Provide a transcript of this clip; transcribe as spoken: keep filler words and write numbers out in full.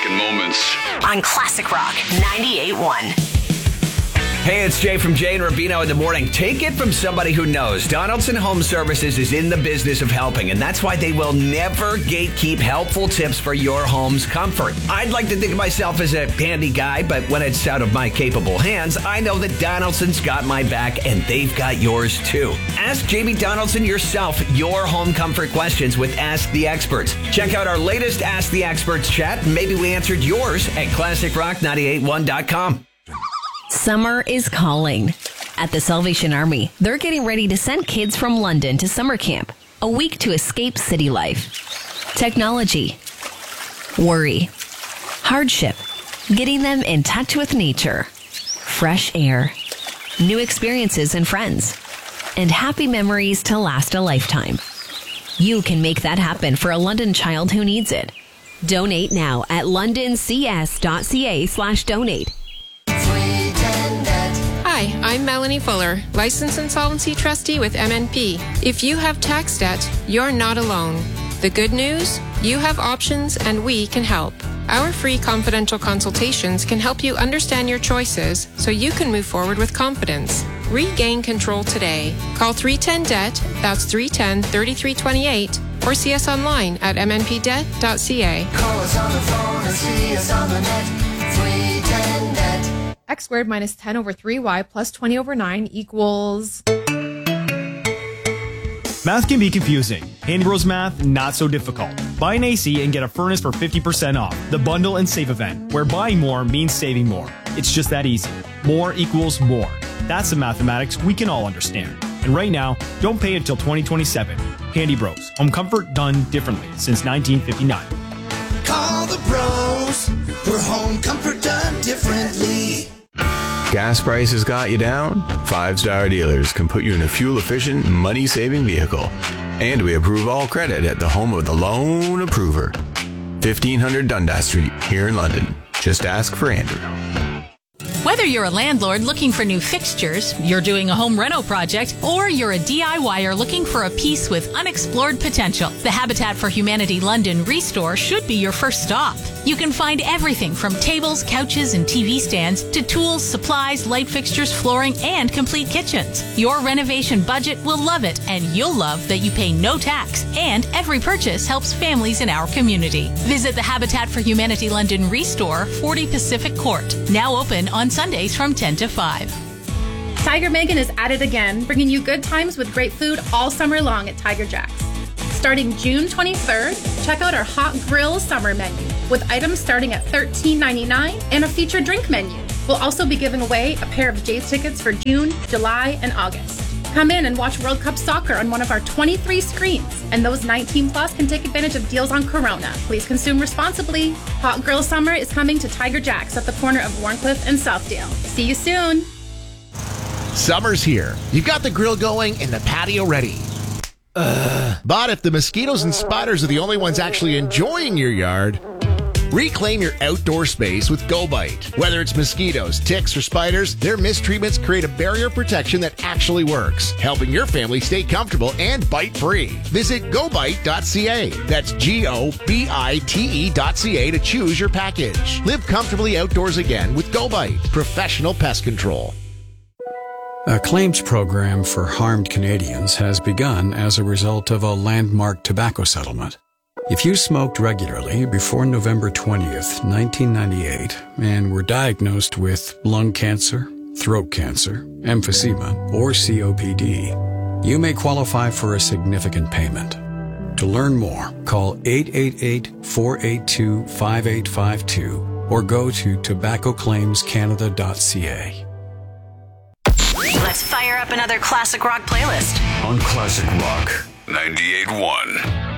American moments. On Classic Rock ninety-eight point one. Hey, it's Jay from Jay and Rubino in the morning. Take it from somebody who knows. Donaldson Home Services is in the business of helping, and that's why they will never gatekeep helpful tips for your home's comfort. I'd like to think of myself as a handy guy, but when it's out of my capable hands, I know that Donaldson's got my back, and they've got yours too. Ask Jamie Donaldson yourself your home comfort questions with Ask the Experts. Check out our latest Ask the Experts chat, and maybe we answered yours at classic rock ninety-eight one dot com. Summer is calling. At the Salvation Army, they're getting ready to send kids from London to summer camp, a week to escape city life. Technology, worry, hardship, getting them in touch with nature, fresh air, new experiences and friends, and happy memories to last a lifetime. You can make that happen for a London child who needs it. Donate now at londoncs.ca slash donate. Hi, I'm Melanie Fuller, Licensed Insolvency Trustee with M N P. If you have tax debt, you're not alone. The good news? You have options and we can help. Our free confidential consultations can help you understand your choices so you can move forward with confidence. Regain control today. Call three one zero D E B T, that's three one zero, three three two eight, or see us online at m n p debt dot c a. Call us on the phone or see us on the net, three one zero D E B T. X squared minus ten over three y plus twenty over nine equals... Math can be confusing. Handy Bros Math, not so difficult. Buy an A C and get a furnace for fifty percent off. The Bundle and Save event, where buying more means saving more. It's just that easy. More equals more. That's the mathematics we can all understand. And right now, don't pay until twenty twenty-seven. Handy Bros. Home comfort done differently since nineteen fifty-nine. Call the bros for home comfort done differently. Gas prices got you down? Five Star Dealers can put you in a fuel-efficient, money-saving vehicle. And we approve all credit at the home of the loan approver. fifteen hundred Dundas Street, here in London. Just ask for Andrew. Whether you're a landlord looking for new fixtures, you're doing a home reno project, or you're a D I Y er looking for a piece with unexplored potential, the Habitat for Humanity London Restore should be your first stop. You can find everything from tables, couches, and T V stands to tools, supplies, light fixtures, flooring, and complete kitchens. Your renovation budget will love it, and you'll love that you pay no tax, and every purchase helps families in our community. Visit the Habitat for Humanity London Restore, forty Pacific Court, now open on Sundays from ten to five. Tiger Megan is at it again, bringing you good times with great food all summer long at Tiger Jack's. Starting June twenty-third, check out our Hot Grill Summer menu with items starting at thirteen ninety-nine and a featured drink menu. We'll also be giving away a pair of Jays tickets for June, July, and August. Come in and watch World Cup Soccer on one of our twenty-three screens, and those nineteen plus can take advantage of deals on Corona. Please consume responsibly. Hot Grill Summer is coming to Tiger Jack's at the corner of Warncliffe and Southdale. See you soon. Summer's here. You've got the grill going and the patio ready. Ugh. But if the mosquitoes and spiders are the only ones actually enjoying your yard, reclaim your outdoor space with GoBite. Whether it's mosquitoes, ticks, or spiders, their mistreatments create a barrier protection that actually works, helping your family stay comfortable and bite-free. Visit go bite dot c a. That's G O B I T E dot C A to choose your package. Live comfortably outdoors again with GoBite, professional pest control. A claims program for harmed Canadians has begun as a result of a landmark tobacco settlement. If you smoked regularly before November twentieth, nineteen ninety-eight, and were diagnosed with lung cancer, throat cancer, emphysema, or C O P D, you may qualify for a significant payment. To learn more, call eight eight eight, four eight two, five eight five two or go to tobacco claims canada dot c a. Let's fire up another classic rock playlist on Classic Rock ninety-eight point one.